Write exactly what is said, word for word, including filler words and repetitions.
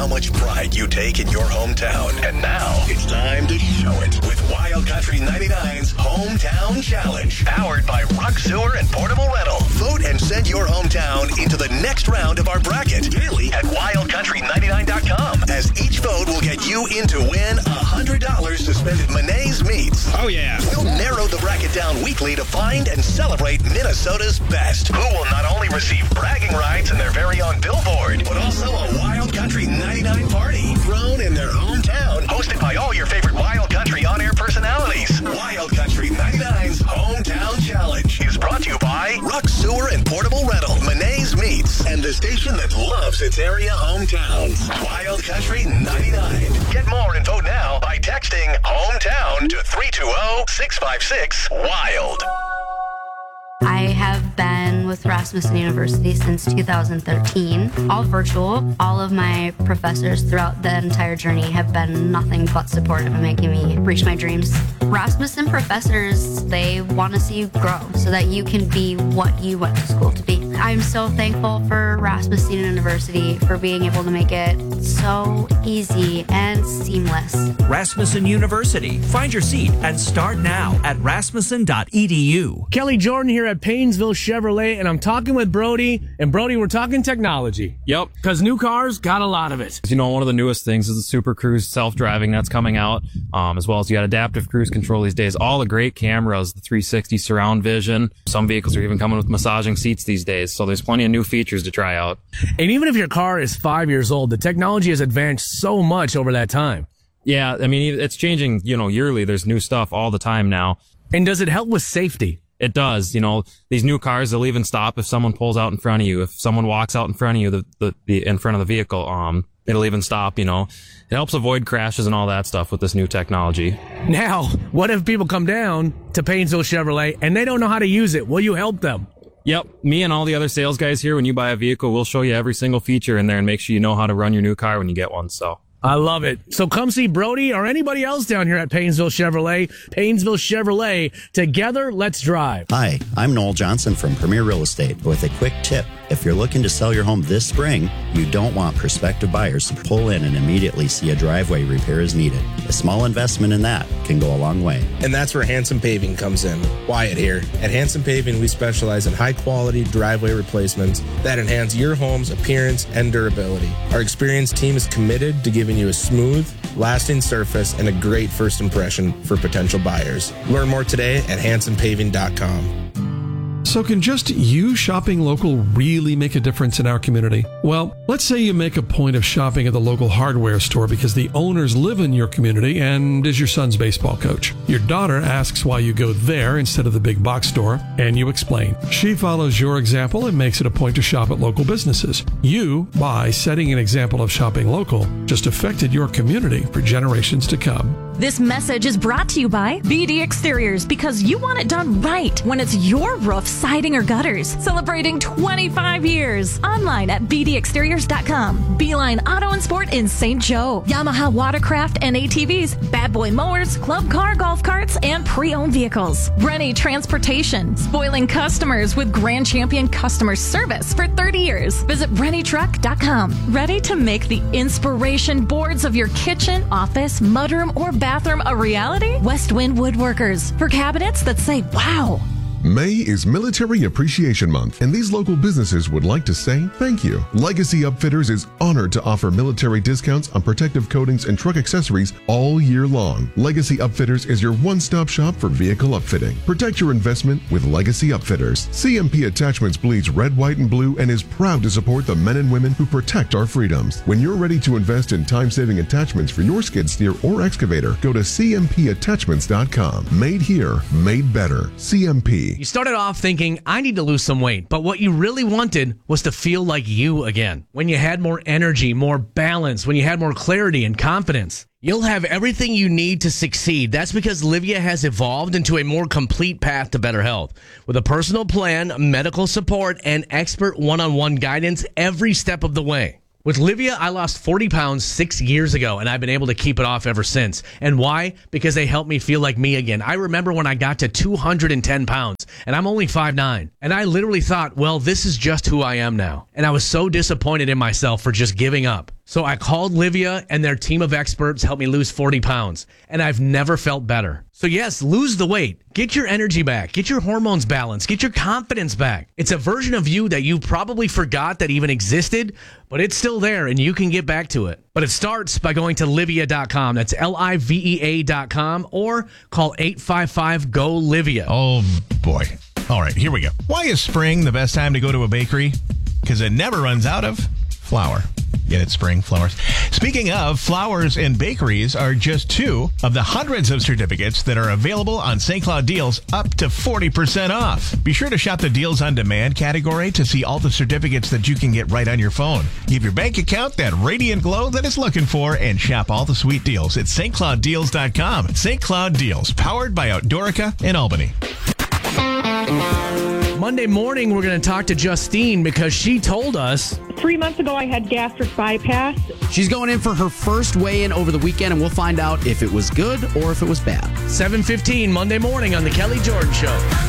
much pride you take in your hometown. And now, it's time to show it with Wild Country ninety-nine's Hometown Challenge. Powered by Ruck Sewer and Portable Rental. Vote and send your hometown into the next round of our bracket. Daily at wild country ninety-nine dot com. As each vote will get you in to win one hundred dollars to spend at Monet's Meats. Oh, yeah. We'll narrow the bracket down weekly to find and celebrate Minnesota's best. Who will not only receive bragging rights in their very own billboard, but also a Wild Country ninety-nine party thrown in their hometown, hosted by all your favorite Wild Country on-air personalities. Wild Country ninety-nine's Hometown Challenge is brought to you by Ruck Sewer and Portable Rental, Monet's Meats, and the station that loves its area hometowns, Wild Country ninety-nine. Get more and vote now by texting hometown to three two zero, six five six, WILD. I have been with Rasmussen University since two thousand thirteen, all virtual. All of my professors throughout the entire journey have been nothing but supportive in making me reach my dreams. Rasmussen professors, they want to see you grow so that you can be what you went to school to be. I'm so thankful for Rasmussen University for being able to make it so easy and seamless. Rasmussen University. Find your seat and start now at rasmussen dot e d u. Kelly Jordan here at Paynesville Chevrolet, and I'm talking with Brody. And Brody, we're talking technology. Yep. Because new cars got a lot of it. You know, one of the newest things is the Super Cruise self-driving that's coming out, um, as well as you got adaptive cruise control these days. All the great cameras, the three sixty surround vision. Some vehicles are even coming with massaging seats these days, so there's plenty of new features to try out. And even if your car is five years old, the technology has advanced so much over that time. Yeah, I mean, it's changing, you know, yearly. There's new stuff all the time now. And does it help with safety? It does. You know, these new cars, they'll even stop if someone pulls out in front of you. If someone walks out in front of you, the, the, the in front of the vehicle, um, it'll even stop, you know. It helps avoid crashes and all that stuff with this new technology. Now, what if people come down to Paynesville Chevrolet and they don't know how to use it? Will you help them? Yep. Me and all the other sales guys here, when you buy a vehicle, we'll show you every single feature in there and make sure you know how to run your new car when you get one, so. I love it. So come see Brody or anybody else down here at Paynesville Chevrolet. Paynesville Chevrolet. Together, let's drive. Hi, I'm Noel Johnson from Premier Real Estate with a quick tip. If you're looking to sell your home this spring, you don't want prospective buyers to pull in and immediately see a driveway repair is needed. A small investment in that can go a long way. And that's where Hanson Paving comes in. Wyatt here. At Hanson Paving, we specialize in high-quality driveway replacements that enhance your home's appearance and durability. Our experienced team is committed to giving you a smooth, lasting surface and a great first impression for potential buyers. Learn more today at hanson paving dot com. So can just you shopping local really make a difference in our community? Well, let's say you make a point of shopping at the local hardware store because the owners live in your community and is your son's baseball coach. Your daughter asks why you go there instead of the big box store, and you explain. She follows your example and makes it a point to shop at local businesses. You, by setting an example of shopping local, just affected your community for generations to come. This message is brought to you by B D Exteriors, because you want it done right when it's your roof, siding, or gutters. Celebrating twenty-five years. Online at b d exteriors dot com. Beeline Auto and Sport in Saint Joe. Yamaha Watercraft and A T Vs. Bad Boy Mowers, Club Car Golf Carts, and pre-owned vehicles. Rennie Transportation. Spoiling customers with Grand Champion customer service for thirty years. Visit rennie truck dot com. Ready to make the inspiration boards of your kitchen, office, mudroom, or bathroom a reality? West Wind Woodworkers. For cabinets that say, wow. May is Military Appreciation Month, and these local businesses would like to say thank you. Legacy Upfitters is honored to offer military discounts on protective coatings and truck accessories all year long. Legacy Upfitters is your one-stop shop for vehicle upfitting. Protect your investment with Legacy Upfitters. C M P Attachments bleeds red, white, and blue and is proud to support the men and women who protect our freedoms. When you're ready to invest in time-saving attachments for your skid steer or excavator, go to c m p attachments dot com. Made here, made better. C M P. You started off thinking, I need to lose some weight, but what you really wanted was to feel like you again. When you had more energy, more balance, when you had more clarity and confidence. You'll have everything you need to succeed. That's because Livia has evolved into a more complete path to better health. With a personal plan, medical support, and expert one-on-one guidance every step of the way. With Livia, I lost forty pounds six years ago, and I've been able to keep it off ever since. And why? Because they helped me feel like me again. I remember when I got to two hundred ten pounds, and I'm only five nine. And I literally thought, well, this is just who I am now. And I was so disappointed in myself for just giving up. So I called Livia, and their team of experts helped me lose forty pounds, and I've never felt better. So yes, lose the weight. Get your energy back. Get your hormones balanced. Get your confidence back. It's a version of you that you probably forgot that even existed, but it's still there, and you can get back to it. But it starts by going to livia dot com. That's L I V E A dot com, or call eight five five, G O, Livia. Oh, boy. All right, here we go. Why is spring the best time to go to a bakery? Because it never runs out of flour. Get it, spring flowers. Speaking of, flowers and bakeries are just two of the hundreds of certificates that are available on Saint Cloud Deals, up to forty percent off. Be sure to shop the Deals on Demand category to see all the certificates that you can get right on your phone. Give your bank account that radiant glow that it's looking for and shop all the sweet deals at Saint Cloud Deals dot com. Saint Cloud Deals, powered by Outdoorica in Albany. Monday morning, we're going to talk to Justine because she told us... Three months ago, I had gastric bypass. She's going in for her first weigh-in over the weekend, and we'll find out if it was good or if it was bad. seven fifteen Monday morning on The Kelly Jordan Show.